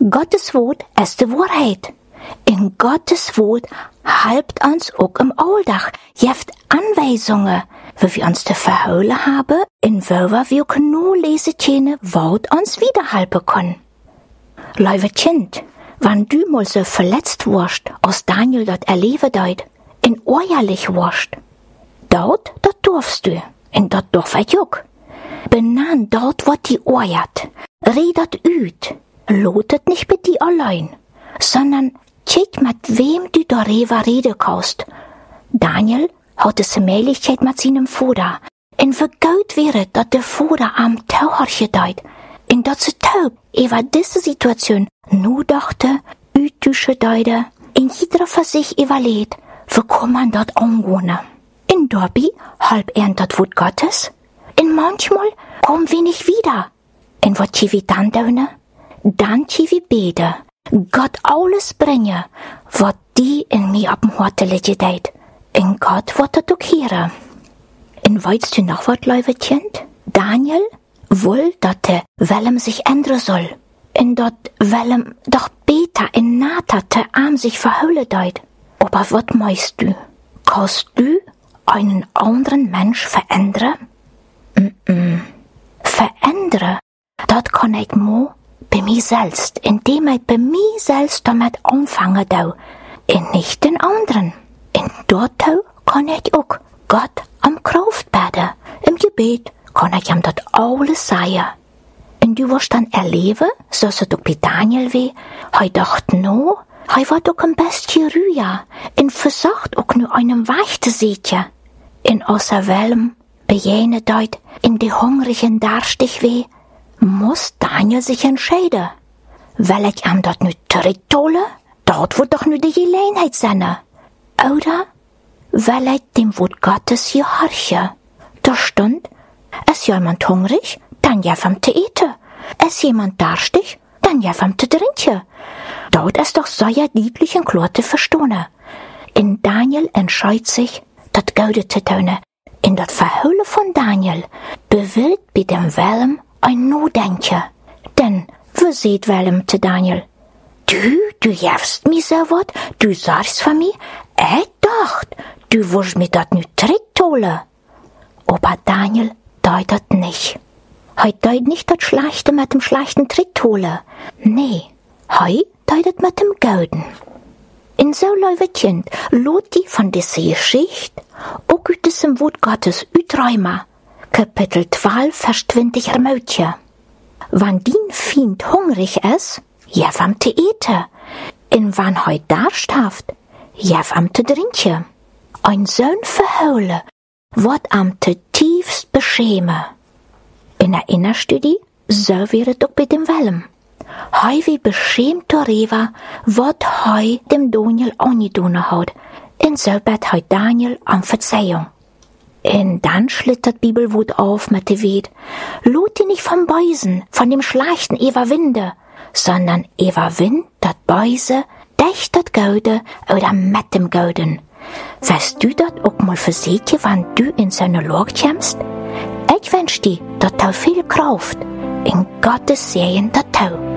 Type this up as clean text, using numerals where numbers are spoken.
Gottes Wort ist die Wahrheit. In Gottes Wort helpt uns auch im Alltag, jeft Anweisungen, wie wir uns zu verholen haben, in welcher wir nur lesen können, was uns wiederhelfen kann. Liebe Kind, wenn du mal so verletzt warst, als Daniel dort erleben deut, in ehrlich warst, dort darfst du, und dort darf ich auch. Benan dort, was die eiert, redet ut, lotet nicht mit dir allein, sondern check mit wem du darüber reden kannst. Daniel hat es Mählichkeit mit seinem Vater, und vergaut wäre, dass der Vater am Tauharche deut, und dass sie taub über diese Situation nur dachte, ütische Deute, in jeder für sich überlegt, wie kann man dort angehen. In Dobby halb das Wort Gottes, und manchmal kommen wir nicht wieder. Und was wir dann tun? Dann wir beten, Gott alles bringen, was die in mir ab dem Herzen liegt deit. Und Gott wird das auch hören. Und weißt du noch was, liebe Kind? Daniel will, dass der Wellem sich ändern soll. Und dat Wellem doch beter in Nata te Arm sich verhüllen deit. Aber was meinst du? Kannst du einen anderen Mensch verändern? Verändern, dat kann ich nur bei mir selbst, indem ich bei mir selbst damit anfangen dau, und nicht den anderen. Und dort kann ich auch Gott am Kraft beten. Im Gebet kann ich ihm dat alles sagen. Und du wirst dann erleben, so es auch bei Daniel weh, er dacht no, er war doch ein bisschen ruhiger, und versucht auch nur einen Weg zu sehen. In außer Wellem, bei jene deut, in die hungrigen Darstich weh, muss Daniel sich entscheiden. Will ich ihm dort nicht zurückholen? Dort wird doch nur die Gelegenheit sein. Oder will ich dem Wort Gottes gehorchen? Da stund, ist jemand hungrig, dann ja vom zu eten. Ist jemand darstig, dann ja vom zu trinken. Dort ist doch sehr deutlich und klar zu verstehen. In Daniel entscheidet sich, das Gute zu tun. In das Verhüllen von Daniel bewirkt bei dem Wellem ein Nodenken. Denn, wie sieht Wellem zu Daniel? Du jefst mir so wat, du sagst von mir, ich dacht, du wirst mir das nicht zurückholen. Aber Daniel deut das nicht. Hei deut nicht das Schlechte mit dem schlechten Tritt holen. Nee, hei deut mit dem Guten. In so liebe Kind, lot die von dieser Geschichte auch aus diesem Wort Gottes uträumen. Kapitel 12, Vers 20 ermötje. Wann din Feind hungrig ist, jef am te eten. Und wann hei Durst haft, jef am te trinken. Ein Sohn verhole, wird am te tiefst beschämen. In der Innerstudie, so wäre es auch bei dem Wellem. Hei wie beschämt darüber, wat hei dem Daniel angedun hat. Und so bat hei Daniel um Verzeihung. Und dann schlittert die Bibelwut auf mit der Wed. Lot die nicht vom Bösen, von dem Schlechten überwinde, sondern überwind dat Böse, durch dat Gute oder mit dem Guten. Weißt du dat auch mal für sich, wann du in so eine Lage kommst? Ich wünsch dir, dat du viel Kraft in Gottes Segen dat du.